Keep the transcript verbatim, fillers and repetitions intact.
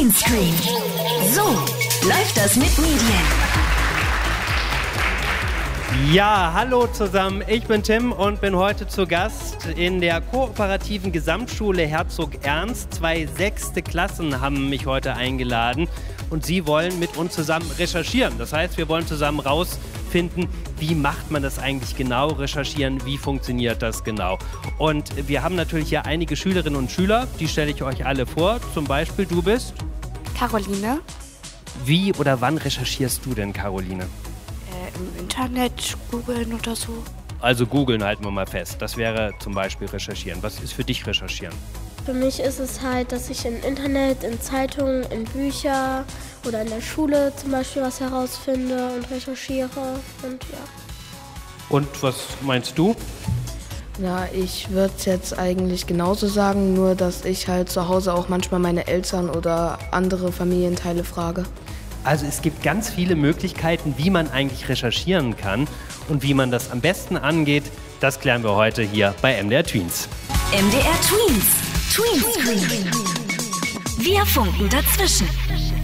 Greenscreen. So läuft das mit Medien. Ja, hallo zusammen, ich bin Tim und bin heute zu Gast in der kooperativen Gesamtschule Herzog Ernst. Zwei sechste Klassen haben mich heute eingeladen und sie wollen mit uns zusammen recherchieren. Das heißt, wir wollen zusammen rausfinden, wie macht man das eigentlich genau, recherchieren, wie funktioniert das genau. Und wir haben natürlich hier einige Schülerinnen und Schüler, die stelle ich euch alle vor. Zum Beispiel, du bist? Caroline. Wie oder wann recherchierst du denn, Caroline? Im Internet googeln oder so. Also googeln halten wir mal fest. Das wäre zum Beispiel recherchieren. Was ist für dich recherchieren? Für mich ist es halt, dass ich im Internet, in Zeitungen, in Bücher oder in der Schule zum Beispiel was herausfinde und recherchiere und ja. Und was meinst du? Ja, ich würde es jetzt eigentlich genauso sagen, nur dass ich halt zu Hause auch manchmal meine Eltern oder andere Familienteile frage. Also es gibt ganz viele Möglichkeiten, wie man eigentlich recherchieren kann und wie man das am besten angeht. Das klären wir heute hier bei M D R Tweens. M D R Tweens. Tweenscreen. Wir funken dazwischen.